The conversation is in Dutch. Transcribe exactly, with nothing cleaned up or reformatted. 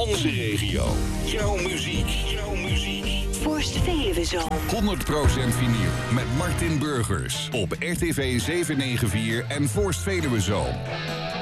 Onze regio. Jouw muziek. Jouw muziek. Voorst Veluwezoom. honderd procent vinyl met Martin Burgers. Op R T V zeven negen vier en Voorst Veluwezoom.